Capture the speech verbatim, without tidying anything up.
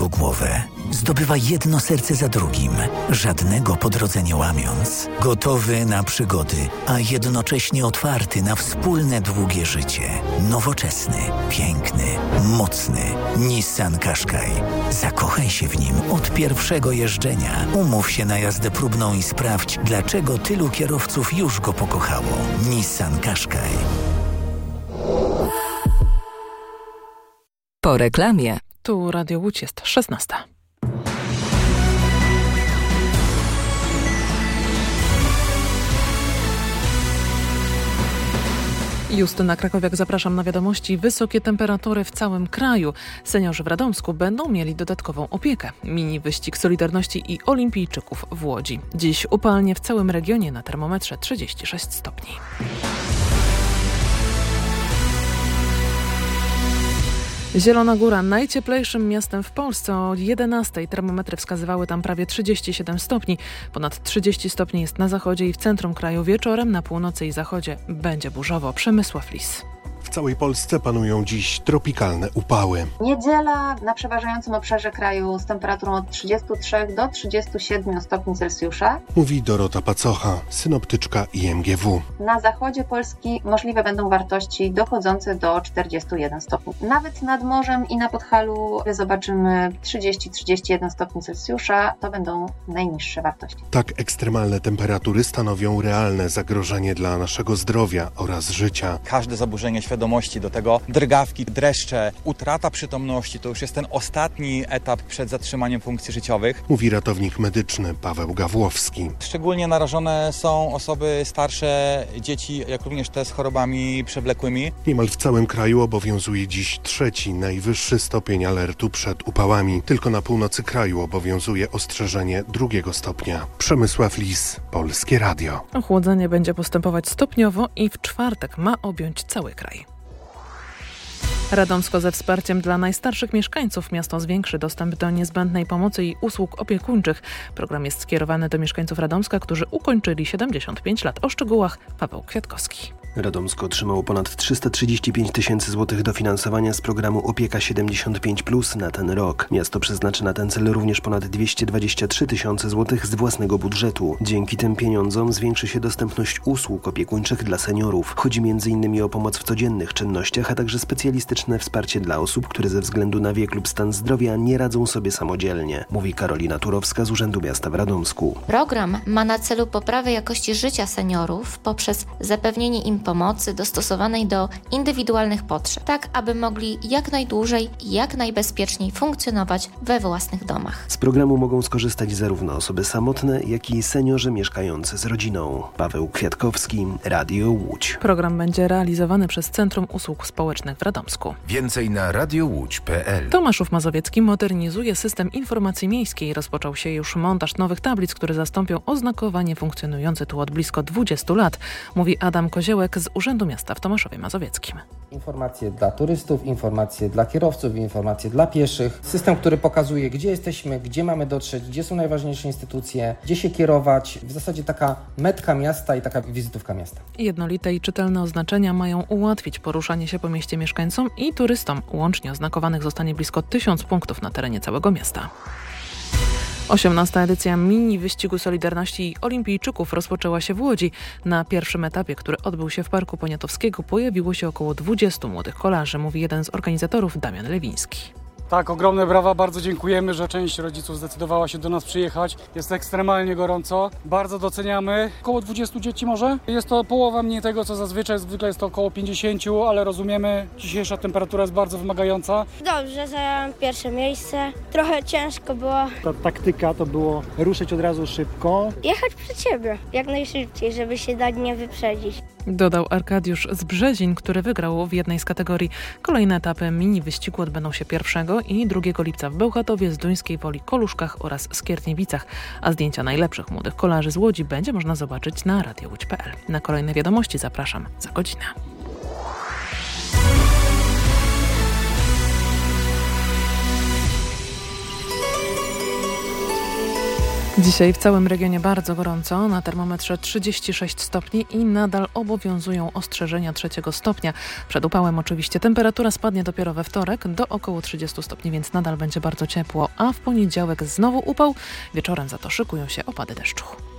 jego głowę. Zdobywa jedno serce za drugim, żadnego po drodze nie łamiąc. Gotowy na przygody, a jednocześnie otwarty na wspólne długie życie. Nowoczesny, piękny, mocny. Nissan Qashqai. Zakochaj się w nim od pierwszego jeżdżenia. Umów się na jazdę próbną i sprawdź, dlaczego tylu kierowców już go pokochało. Nissan Qashqai. Po reklamie. Tu Radio Łódź, jest szesnasta. Justyna Krakowiak, zapraszam na wiadomości. Wysokie temperatury w całym kraju. Seniorzy w Radomsku będą mieli dodatkową opiekę. Mini wyścig Solidarności i olimpijczyków w Łodzi. Dziś upalnie w całym regionie, na termometrze trzydzieści sześć stopni. Zielona Góra, najcieplejszym miastem w Polsce. O jedenastej termometry wskazywały tam prawie trzydzieści siedem stopni. Ponad trzydzieści stopni jest na zachodzie i w centrum kraju. Wieczorem na północy i zachodzie będzie burzowo. Przemysław Lis. W całej Polsce panują dziś tropikalne upały. Niedziela na przeważającym obszarze kraju z temperaturą od trzydziestu trzech do trzydziestu siedmiu stopni Celsjusza. Mówi Dorota Pacocha, synoptyczka I M G W. Na zachodzie Polski możliwe będą wartości dochodzące do czterdziestu jeden stopni. Nawet nad morzem i na Podhalu zobaczymy trzydzieści do trzydziestu jeden stopni Celsjusza. To będą najniższe wartości. Tak ekstremalne temperatury stanowią realne zagrożenie dla naszego zdrowia oraz życia. Każde zaburzenie świadomości, do tego drgawki, dreszcze, utrata przytomności, to już jest ten ostatni etap przed zatrzymaniem funkcji życiowych. Mówi ratownik medyczny Paweł Gawłowski. Szczególnie narażone są osoby starsze, dzieci, jak również te z chorobami przewlekłymi. Niemal w całym kraju obowiązuje dziś trzeci, najwyższy stopień alertu przed upałami. Tylko na północy kraju obowiązuje ostrzeżenie drugiego stopnia. Przemysław Lis, Polskie Radio. Ochłodzenie będzie postępować stopniowo i w czwartek ma objąć cały kraj. Radomsko ze wsparciem dla najstarszych mieszkańców. Miasto zwiększy dostęp do niezbędnej pomocy i usług opiekuńczych. Program jest skierowany do mieszkańców Radomska, którzy ukończyli siedemdziesiąt pięć lat. O szczegółach Paweł Kwiatkowski. Radomsko otrzymało ponad trzysta trzydzieści pięć tysięcy złotych dofinansowania z programu Opieka siedemdziesiąt pięć plus na ten rok. Miasto przeznaczy na ten cel również ponad dwieście dwadzieścia trzy tysiące złotych z własnego budżetu. Dzięki tym pieniądzom zwiększy się dostępność usług opiekuńczych dla seniorów. Chodzi między innymi o pomoc w codziennych czynnościach, a także specjalistyczne wsparcie dla osób, które ze względu na wiek lub stan zdrowia nie radzą sobie samodzielnie, mówi Karolina Turowska z Urzędu Miasta w Radomsku. Program ma na celu poprawę jakości życia seniorów poprzez zapewnienie im pomocy dostosowanej do indywidualnych potrzeb, tak aby mogli jak najdłużej i jak najbezpieczniej funkcjonować we własnych domach. Z programu mogą skorzystać zarówno osoby samotne, jak i seniorzy mieszkający z rodziną. Paweł Kwiatkowski, Radio Łódź. Program będzie realizowany przez Centrum Usług Społecznych w Radomsku. Więcej na radiowódź kropka pe el. Tomaszów Mazowiecki modernizuje system informacji miejskiej. Rozpoczął się już montaż nowych tablic, które zastąpią oznakowanie funkcjonujące tu od blisko dwudziestu lat, mówi Adam Koziołek z Urzędu Miasta w Tomaszowie Mazowieckim. Informacje dla turystów, informacje dla kierowców, informacje dla pieszych. System, który pokazuje, gdzie jesteśmy, gdzie mamy dotrzeć, gdzie są najważniejsze instytucje, gdzie się kierować. W zasadzie taka metka miasta i taka wizytówka miasta. Jednolite i czytelne oznaczenia mają ułatwić poruszanie się po mieście mieszkańcom i turystom. Łącznie oznakowanych zostanie blisko tysiąc punktów na terenie całego miasta. osiemnasta edycja mini wyścigu Solidarności i olimpijczyków rozpoczęła się w Łodzi. Na pierwszym etapie, który odbył się w Parku Poniatowskiego, pojawiło się około dwudziestu młodych kolarzy, mówi jeden z organizatorów, Damian Lewiński. Tak, ogromne brawa, bardzo dziękujemy, że część rodziców zdecydowała się do nas przyjechać. Jest ekstremalnie gorąco, bardzo doceniamy. Około dwudziestu dzieci może. Jest to połowa mniej tego, co zazwyczaj, zwykle jest to około pięćdziesięciu, ale rozumiemy, dzisiejsza temperatura jest bardzo wymagająca. Dobrze, zająłem pierwsze miejsce. Trochę ciężko było. Ta taktyka to było ruszyć od razu szybko. Jechać przed siebie, jak najszybciej, żeby się dać nie wyprzedzić. Dodał Arkadiusz z Brzezin, który wygrał w jednej z kategorii. Kolejne etapy mini wyścigu odbędą się pierwszego i drugiego lipca w Bełchatowie, Zduńskiej Woli, Koluszkach oraz Skierniewicach, a zdjęcia najlepszych młodych kolarzy z Łodzi będzie można zobaczyć na radiowódź kropka pe el. Na kolejne wiadomości zapraszam za godzinę. Dzisiaj w całym regionie bardzo gorąco, na termometrze trzydzieści sześć stopni i nadal obowiązują ostrzeżenia trzeciego stopnia. Przed upałem oczywiście temperatura spadnie dopiero we wtorek do około trzydziestu stopni, więc nadal będzie bardzo ciepło, a w poniedziałek znowu upał, wieczorem za to szykują się opady deszczu.